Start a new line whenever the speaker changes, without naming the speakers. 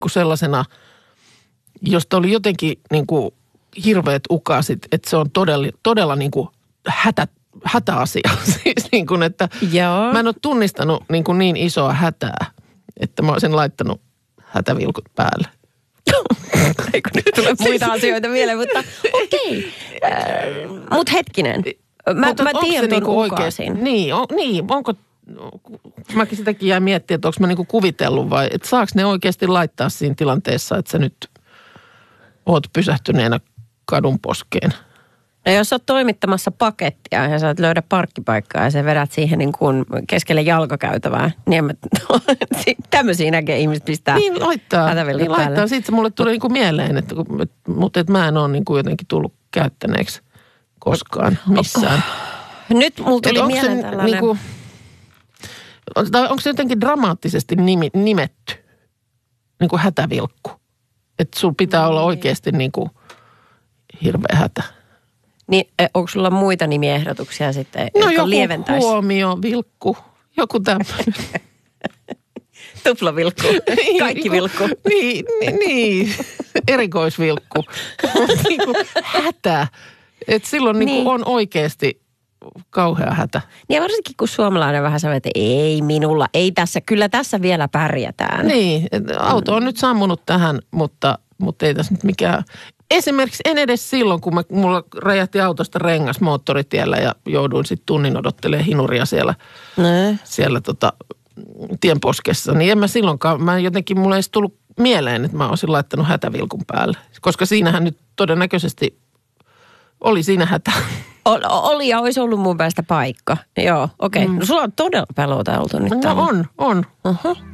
hätävilkku sellaisena, josta oli jotenkin niin kuin hirveät ukasit, että se on todella niin kuin hätäasia. Siis niin kuin, että
Joo.
mä en ole tunnistanut niin isoa hätää, että mä olisin laittanut hätävilkut päälle.
Eikö nyt tule muita asioita mieleen, mutta okei. Mut hetkinen. Mä tiedän tuon ukasin.
Niin, onko, mäkin sitäkin jää miettiä, että onko mä niinku kuvitellut vai, että saako ne oikeasti laittaa siinä tilanteessa, että sä nyt oot pysähtyneenä kadun poskeen.
Ja jos olet toimittamassa pakettia ja sä et löydä parkkipaikkaa ja sä vedät siihen niin kuin keskelle jalkakäytävää, niin tämmöisiä näkee ihmiset pistää hätävilkut päälle.
Laittaa. Sitten se mulle tuli niin kuin mieleen, mutta mä en ole niin kuin jotenkin tullut käyttäneeksi koskaan missään.
Nyt mulla tuli mieleen tällainen.
Niin kuin, onko se jotenkin dramaattisesti nimetty niin kuin hätävilkku? Että sulla pitää olla oikeasti niin kuin hirveä hätä.
Niin, onko sulla muita nimiehdotuksia sitten,
no
jotka lieventäisi?
No joku huomio, vilkku, joku tämmöinen.
Tuplavilkku, kaikki vilkku.
Niin, erikoisvilkku. Niin kuin hätä. Että silloin niin kuin on oikeasti kauhea hätä.
Niin ja varsinkin kun suomalainen vähän sanoo, että ei minulla, ei tässä, kyllä tässä vielä pärjätään.
Niin, auto on nyt sammunut tähän, mutta ei tässä nyt mikään. Esimerkiksi en edes silloin, kun mulla räjähti autosta rengas moottoritiellä ja jouduin sitten tunnin odottelemaan hinuria siellä tienposkessa. Niin en mä silloinkaan, mulla ei edes tullut mieleen, että mä olisin laittanut hätävilkun päälle. Koska siinähän nyt todennäköisesti oli siinä hätä.
Oli ja olisi ollut mun päästä paikka. Joo, okei. No sulla on todella peloteltu nyt.
No on.
Uh-huh.